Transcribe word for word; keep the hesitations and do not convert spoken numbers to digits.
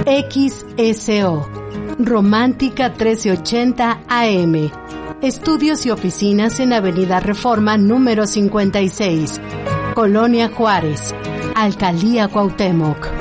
X S O, Romántica trece ochenta A M. Estudios y oficinas en Avenida Reforma número cincuenta y seis, Colonia Juárez, Alcaldía Cuauhtémoc.